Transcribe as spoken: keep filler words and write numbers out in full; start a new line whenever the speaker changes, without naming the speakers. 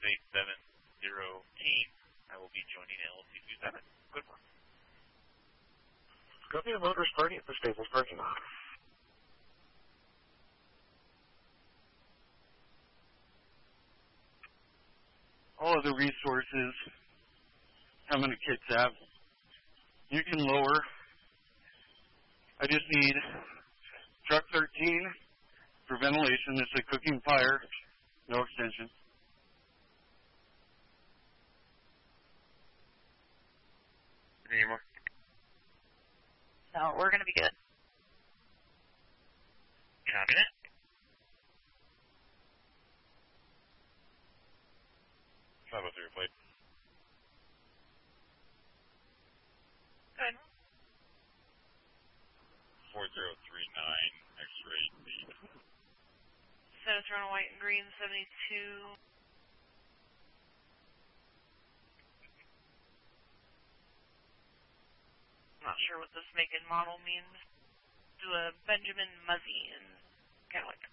eight seven zero eight. I will be joining L C two seven. Good one.
Scorpio Motors party at the Staples parking lot.
All of the resources, how many kits have, you can lower. I just need truck thirteen for ventilation. It's a cooking fire, no extension.
Any more?
No, we're going to be good.
Copy that. How about your plate?
Good.
four zero three nine, X-ray lead.
Center Toronto white and green, seventy-two. Not sure what this make and model means. Do a Benjamin Muzzy in Cadillac.